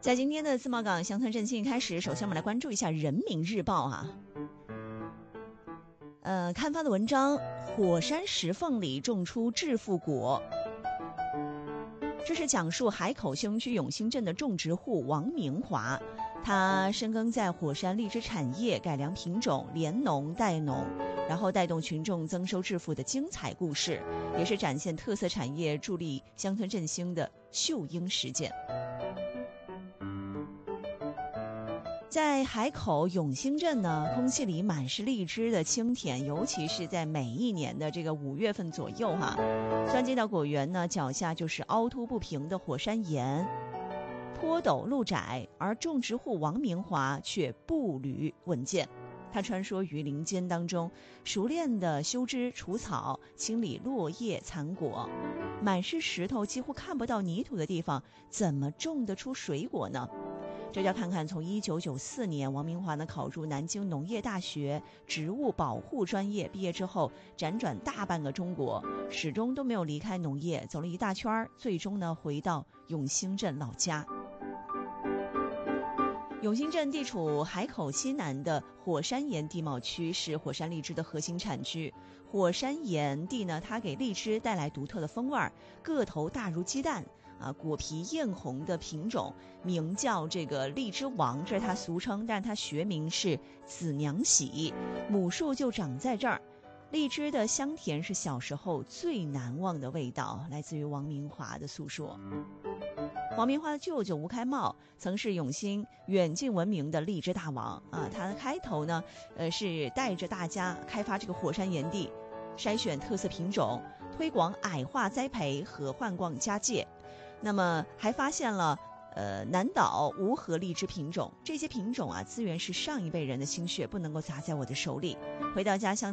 在今天的自贸港乡村振兴开始，首先我们来关注一下人民日报刊发的文章，火山石缝里种出致富果。这是讲述海口兴区永兴镇的种植户王明华，他深耕在火山荔枝产业，改良品种，联农带农，然后带动群众增收致富的精彩故事，也是展现特色产业助力乡村振兴的秀英实践。在海口永兴镇呢，空气里满是荔枝的清甜，尤其是在每一年的这个5月份左右钻进到果园呢，脚下就是凹凸不平的火山岩，坡陡路窄，而种植户王明华却步履稳健。他穿梭于林间当中，熟练地修枝除草，清理落叶残果。满是石头几乎看不到泥土的地方，怎么种得出水果呢？这就要看看从1994年王明华呢考入南京农业大学植物保护专业，毕业之后辗转大半个中国，始终都没有离开农业，走了一大圈，最终呢回到永兴镇老家。永兴镇地处海口西南的火山岩地貌区，是火山荔枝的核心产区。火山岩地呢，它给荔枝带来独特的风味，个头大如鸡蛋果皮艳红的品种名叫这个荔枝王，这是它俗称，但是它学名是紫娘喜，母树就长在这儿。荔枝的香甜是小时候最难忘的味道，来自于王明华的诉说。王明华的舅舅吴开茂曾是永兴远近闻名的荔枝大王他的开头呢是带着大家开发这个火山岩地，筛选特色品种，推广矮化栽培和换冠家界。那么还发现了南岛无核荔枝品种，这些品种资源是上一辈人的心血，不能够砸在我的手里。回到家乡